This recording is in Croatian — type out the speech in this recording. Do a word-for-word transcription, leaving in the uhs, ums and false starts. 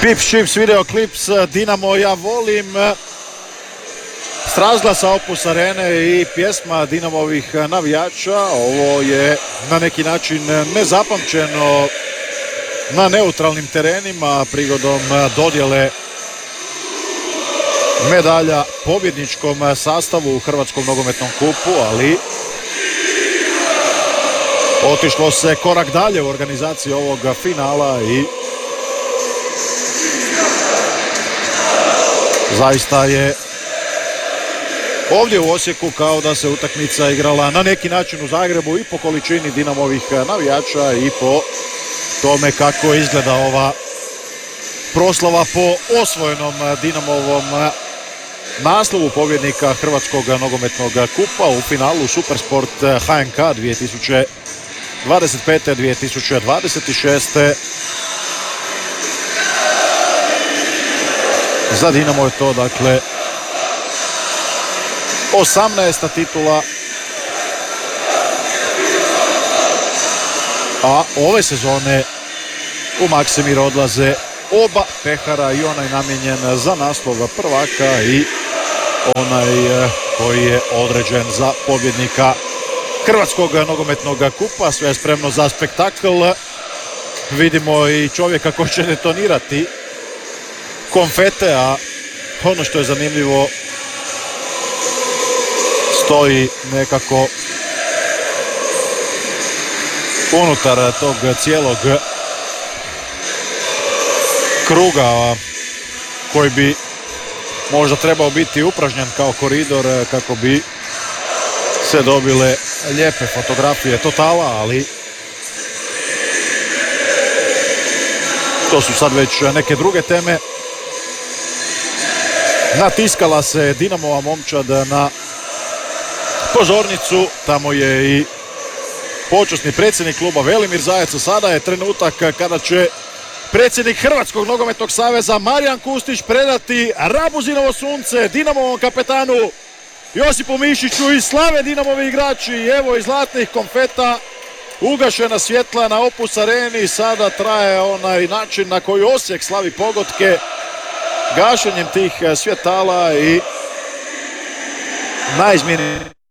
Pips Chips video klips Dinamo ja volim s razglasa Opus Arene i pjesma Dinamovih navijača. Ovo je na neki način nezapamćeno na neutralnim terenima prigodom dodjele medalja pobjedničkom sastavu u Hrvatskom nogometnom kupu, ali otišlo se korak dalje u organizaciji ovog finala i zaista je ovdje u Osijeku kao da se utakmica igrala na neki način u Zagrebu i po količini Dinamovih navijača i po tome kako izgleda ova proslava po osvojenom Dinamovom naslovu pobjednika Hrvatskog nogometnog kupa u finalu Supersport H N K dvije tisuće dvadeset pete dvije tisuće dvadeset šeste. Za Dinamo je to dakle osamnaesta titula, a ove sezone u Maksimir odlaze oba pehara, i onaj namijenjen za naslov prvaka i onaj koji je određen za pobjednika Hrvatskog nogometnog kupa. Sve je spremno za spektakl. Vidimo i čovjeka koji će detonirati konfete, a ono što je zanimljivo, stoji nekako unutar tog cijelog kruga koji bi možda trebao biti upražnjen kao koridor kako bi se dobile lijepe fotografije totala, ali to su sad već neke druge teme. Natiskala se Dinamova momčad na pozornicu, tamo je i počasni predsjednik kluba Velimir Zajec. Sada je trenutak kada će predsjednik Hrvatskog nogometnog saveza Marijan Kustić predati Rabuzinovo sunce Dinamovom kapetanu Josipu Mišiću i slave Dinamovi igrači. I evo i zlatnih konfeta, ugašena svjetla na Opus Areni. Sada traje onaj način na koji Osijek slavi pogodke, gašenjem tih svjetala i najizmjeniji